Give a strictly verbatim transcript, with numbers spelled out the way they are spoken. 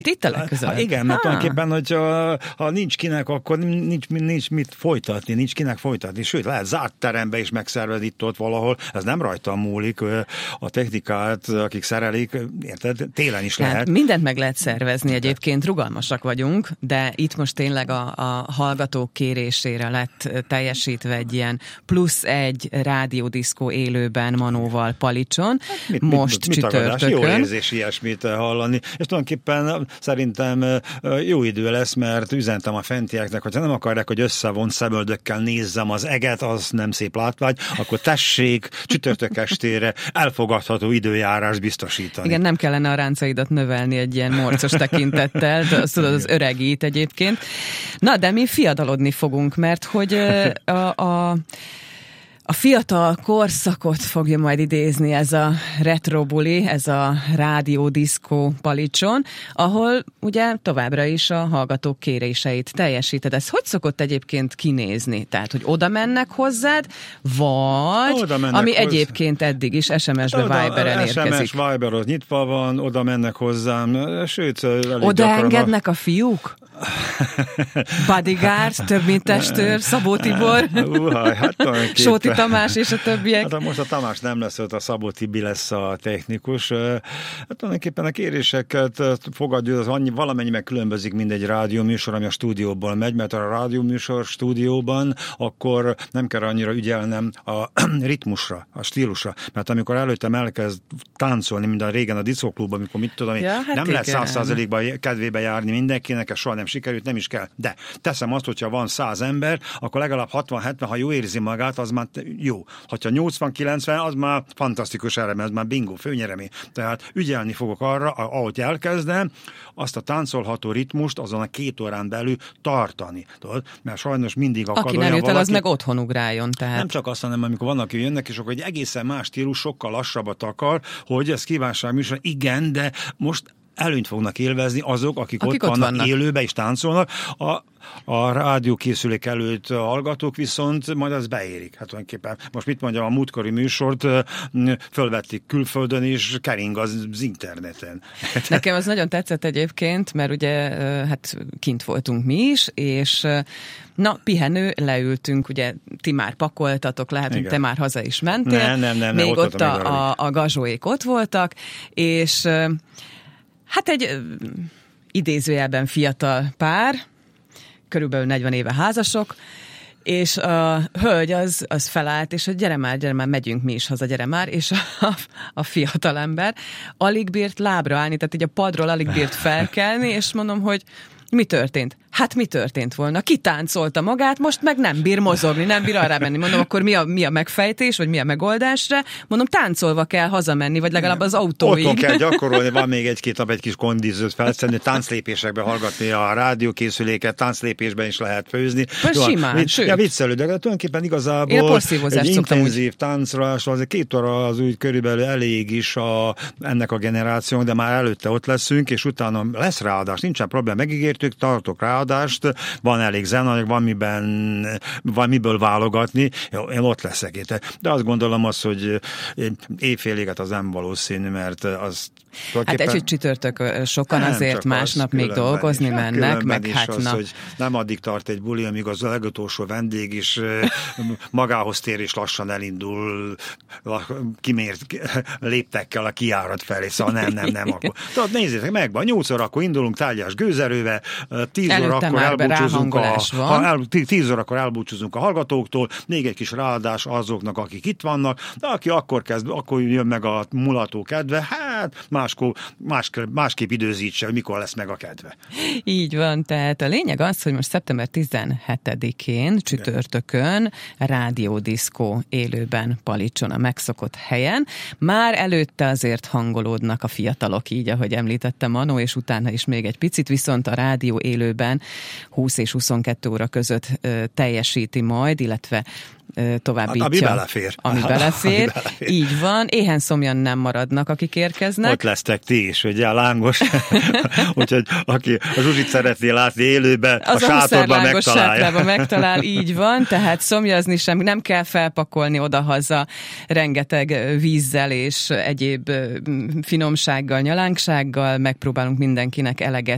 Itt a legközelebb. Ha, igen, mert tulajdonképpen, hogy ha, ha nincs kinek, akkor nincs, nincs mit folytatni, nincs kinek folytatni. Sőt, lehet zárt terembe is megszervezni itt-ott valahol. Ez nem rajta múlik. A technikát, akik szerelik, érted, télen is lehet. Hát, mindent meg lehet szervezni egyébként, rugalmasak vagyunk, de itt most tényleg a, a hallgatók kérésére lett teljesítve egy ilyen plusz egy rádiódiszkó élőben Manóval Palicson. Hát mit, most mit, mit csütörtökön. Jó érzés ilyesmit hallani. És tulajdonképpen szerintem jó idő lesz, mert üzentem a fentieknek, hogyha nem akarják, hogy összevont szemöldökkel nézzem az eget, az nem szép látvány, akkor tessék csütörtök estére elfogadható időjárás biztosítani. Igen, nem kellene a ráncaidat növelni egy ilyen morcos tekintettel, de azt tudod, az öregít egyébként. Na, de mi fiatalodni fogunk, mert hogy a, a A fiatal korszakot fogja majd idézni ez a retrobuli, ez a rádiódiszkó Palicson, ahol ugye továbbra is a hallgatók kéréseit teljesíted. Ez hogy szokott egyébként kinézni? Tehát, hogy oda mennek hozzád, vagy mennek ami hozzá. Egyébként eddig is es em es-be, oda, Viberen érkezik. es em es, Viber az nyitva van, oda mennek hozzám, sőt, elég oda engednek a fiúk? Bodyguard, több mint testőr, Szabó Tibor, uh, hát Sóti Tamás és a többiek. Hát most a Tamás nem lesz, ott a Szabó Tibi lesz a technikus. Hát tulajdonképpen a kéréseket fogadja, az annyi, valamennyiben különbözik mindegy rádióműsor, ami a stúdióból megy, mert a rádióműsor stúdióban akkor nem kell annyira ügyelnem a ritmusra, a stílusra, mert amikor előttem elkezd táncolni, mint a régen a diszkóklubban, amikor mit tudom, ja, hát nem igen. Lehet száz százalékban kedvébe járni mindenkinek, ez soha nem sikerült, nem is kell. De teszem azt, hogyha van száz ember, akkor legalább hatvan-hetven, ha jó érzi magát, az már jó. Ha nyolcvan-kilencven, az már fantasztikus elem, ez már bingo, főnyeremé. Tehát ügyelni fogok arra, ahogy elkezdem, azt a táncolható ritmust azon a két órán belül tartani. Tudod? Mert sajnos mindig akad aki olyan nem jut el, valaki, az meg otthon ugráljon. Tehát. Nem csak azt, hanem amikor vannak, hogy jönnek, és akkor egy egészen más stílus, sokkal lassabbat akar, hogy ez kívánság műsor, igen, de most előnyt fognak élvezni azok, akik, akik ott, ott vannak, vannak élőbe és táncolnak. A, a rádiókészülék előtt hallgatók viszont majd az beérik. Hát tulajdonképpen most mit mondjam, a múltkori műsort fölvették külföldön, és kering az, az interneten. Nekem az nagyon tetszett egyébként, mert ugye hát kint voltunk mi is, és na, pihenő, leültünk, ugye ti már pakoltatok, lehet, hogy te már haza is mentél. Nem, nem, nem. Még nem, ott, ott a, a, a gazsóék ott voltak, és hát egy idézőjelben fiatal pár, körülbelül negyven éve házasok, és a hölgy az, az felállt, és hogy gyere már, gyere már, megyünk mi is haza, gyere már, és a, a fiatalember alig bírt lábra állni, tehát így a padról alig bírt felkelni, és mondom, hogy mi történt? Hát mi történt volna? Kitáncolta magát, most meg nem bír mozogni, nem bír arra menni. Mondom, akkor mi a, mi a megfejtés, vagy mi a megoldásra? Mondom, táncolva kell hazamenni, vagy legalább az autóig. Otthon kell gyakorolni, van még egy-két nap egy kis kondízőt felszedni, tánclépésekbe hallgatni a rádiókészüléket, tánclépésben is lehet főzni. Jó, simán, vicc, sőt. Ja, viccelő, de tulajdonképpen igazából egy intenzív úgy. táncrás, az két óra az úgy körülbelül elég is a, ennek a generációnak, de már előtte ott leszünk, és utána lesz ráadás, nincsen probléma, megígértük, tartok rá adást, van elég zenanyag, van miben, van miből válogatni, jó, én ott leszek itt. De azt gondolom az, hogy éjféliget az nem valószínű, mert az hát egy, hogy csütörtök sokan azért másnap még dolgozni is, mennek, meg hát az, na. hogy nem addig tart egy buli, amíg az a legutolsó vendég is magához tér és lassan elindul kimért léptekkel a kijárat felé, szóval nem, nem, nem. Akkor. Tehát nézzétek meg, nyolc órakor indulunk tárgyás gőzerővel, tíz órakor elbúcsúzunk a, ha, tíz órakor elbúcsúzunk a hallgatóktól, még egy kis ráadás azoknak, akik itt vannak, de aki akkor kezd, akkor jön meg a mulató kedve, hát máskor, más, másképp időzítse, hogy mikor lesz meg a kedve. Így van, tehát a lényeg az, hogy most szeptember tizenhetedikén, csütörtökön rádiódiszkó élőben Palicson a megszokott helyen. Már előtte azért hangolódnak a fiatalok, így, ahogy említettem Manó, és utána is még egy picit, viszont a rádió élőben húsz és huszonkettő óra között ö, teljesíti majd, illetve továbbítja. Ami belefér. Ami belefér. Ami belefér. Így van. Éhen szomjan nem maradnak, akik érkeznek. Ott lesztek ti is, ugye, a lángos. Úgyhogy aki a Zsuzsit szeretné látni élőben, az a sátorban megtalálja. megtalál, így van. Tehát szomjazni sem, nem kell felpakolni odahaza rengeteg vízzel és egyéb finomsággal, nyalánksággal. Megpróbálunk mindenkinek eleget